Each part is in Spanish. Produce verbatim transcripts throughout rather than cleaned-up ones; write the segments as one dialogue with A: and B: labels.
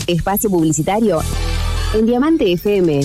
A: Espacio publicitario en Diamante F M.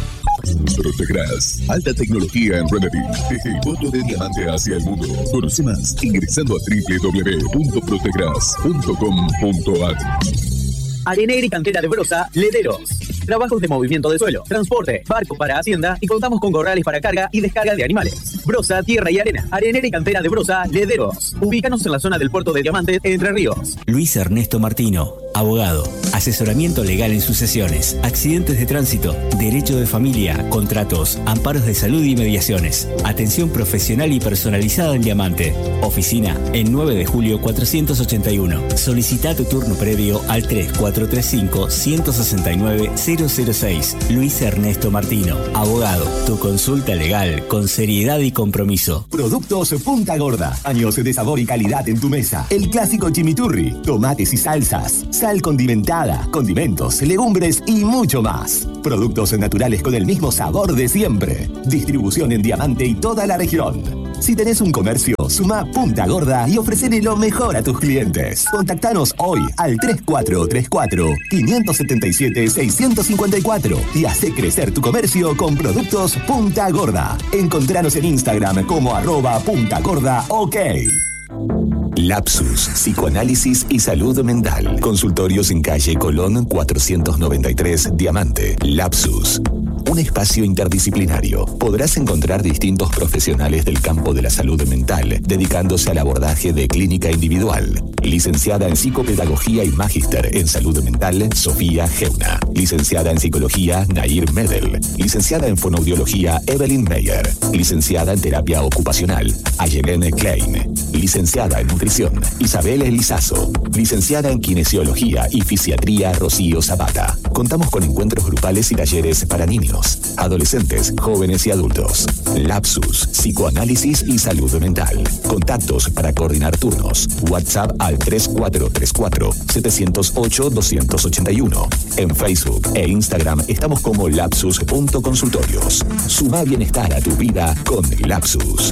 B: Protecras, alta tecnología en Remedy. Desde el voto de diamante hacia el mundo. Conoce más ingresando a doble u doble u doble u punto protecras punto com punto a r.
C: Arenera y cantera de Brosa, Lederos. Trabajos de movimiento de suelo, transporte, barco para hacienda y contamos con corrales para carga y descarga de animales. Brosa, tierra y arena. Arenera y cantera de Brosa, Lederos. Ubícanos en la zona del puerto de Diamante, Entre Ríos.
D: Luis Ernesto Martino, abogado. Asesoramiento legal en sucesiones, accidentes de tránsito, derecho de familia, contratos, amparos de salud y mediaciones. Atención profesional y personalizada en Diamante. Oficina en nueve de julio cuatrocientos ochenta y uno. Solicita tu turno previo al tres cuatro tres cinco, uno seis nueve, cero cero seis. Luis Ernesto Martino, abogado. Tu consulta legal con seriedad y compromiso.
E: Productos Punta Gorda. Años de sabor y calidad en tu mesa. El clásico chimichurri, tomates y salsas, sal condimentada, condimentos, legumbres y mucho más. Productos naturales con el mismo sabor de siempre. Distribución en Diamante y toda la región. Si tenés un comercio, suma Punta Gorda y ofrecele lo mejor a tus clientes. Contactanos hoy al tres cuatro tres cuatro, cinco siete siete, seis cinco cuatro y hacé crecer tu comercio con Productos Punta Gorda. Encontranos en Instagram como arroba Punta Gorda OK.
F: Lapsus, psicoanálisis y salud mental. Consultorios en calle Colón cuatrocientos noventa y tres, Diamante. Lapsus, un espacio interdisciplinario. Podrás encontrar distintos profesionales del campo de la salud mental, dedicándose al abordaje de clínica individual. Licenciada en Psicopedagogía y Magíster en Salud Mental, Sofía Geuna. Licenciada en Psicología, Nair Medel. Licenciada en Fonoaudiología, Evelyn Meyer. Licenciada en Terapia Ocupacional, Ayelen Klein. Licenciada en Nutrición, Isabel Elizazo. Licenciada en Kinesiología y Fisiatría, Rocío Zapata. Contamos con encuentros grupales y talleres para niños, adolescentes, jóvenes y adultos. Lapsus, psicoanálisis y salud mental. Contactos para coordinar turnos. WhatsApp al tres cuatro tres cuatro, siete cero ocho, dos ocho uno. En Facebook e Instagram estamos como lapsus punto consultorios. Suma bienestar a tu vida con Lapsus.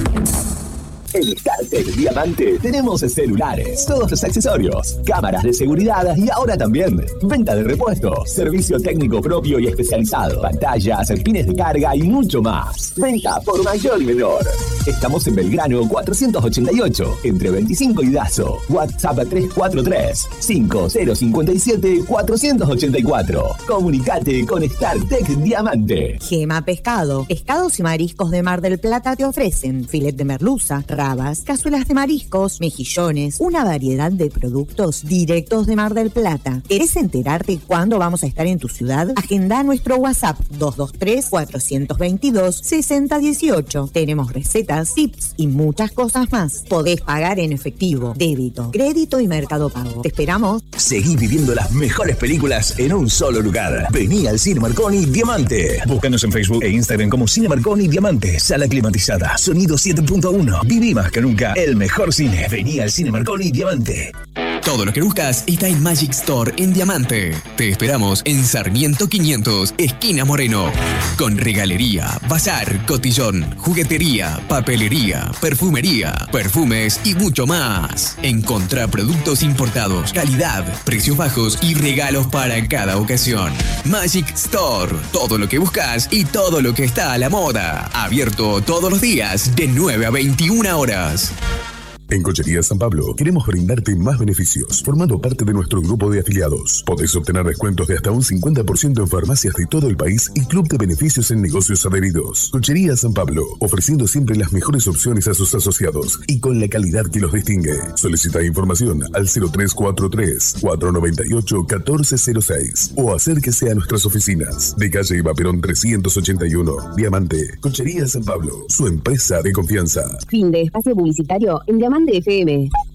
E: En StarTech Diamante tenemos celulares, todos los accesorios, cámaras de seguridad y ahora también venta de repuestos, servicio técnico propio y especializado, pantallas, pines de carga y mucho más. Venta por mayor y menor. Estamos en Belgrano cuatrocientos ochenta y ocho, entre veinticinco y Dazo. WhatsApp tres cuatro tres, cinco cero cinco siete, cuatro ocho cuatro. Comunicate con StarTech Diamante.
G: Gema Pescado. Pescados y mariscos de Mar del Plata te ofrecen filet de merluza, rabas, cazuelas de mariscos, mejillones, una variedad de productos directos de Mar del Plata. ¿Querés enterarte cuándo vamos a estar en tu ciudad? Agenda nuestro WhatsApp dos dos tres, cuatro dos dos, seis cero uno ocho. Tenemos recetas, tips y muchas cosas más. Podés pagar en efectivo, débito, crédito y Mercado Pago. Te esperamos.
H: Seguí viviendo las mejores películas en un solo lugar. Vení al Cine Marconi Diamante. Búscanos en Facebook e Instagram como Cine Marconi Diamante. Sala climatizada, sonido siete punto uno. Viví más que nunca el mejor cine. Vení al Cine Marconi Diamante.
I: Todo lo que buscas está en Magic Store en Diamante. Te esperamos en Sarmiento quinientos, esquina Moreno. Con regalería, bazar, cotillón, juguetería, papelería, perfumería, perfumes y mucho más. Encontrá productos importados, calidad, precios bajos y regalos para cada ocasión. Magic Store. Todo lo que buscas y todo lo que está a la moda. Abierto todos los días de nueve a veintiuna horas.
B: En Cochería San Pablo queremos brindarte más beneficios, formando parte de nuestro grupo de afiliados. Podés obtener descuentos de hasta un cincuenta por ciento en farmacias de todo el país y club de beneficios en negocios adheridos. Cochería San Pablo, ofreciendo siempre las mejores opciones a sus asociados y con la calidad que los distingue. Solicita información al cero tres cuatro tres, cuatro nueve ocho, uno cuatro cero seis o acérquese a nuestras oficinas de calle Eva Perón trescientos ochenta y uno, Diamante. Cochería San Pablo, su empresa de confianza.
A: Fin de espacio publicitario en Diamante F M.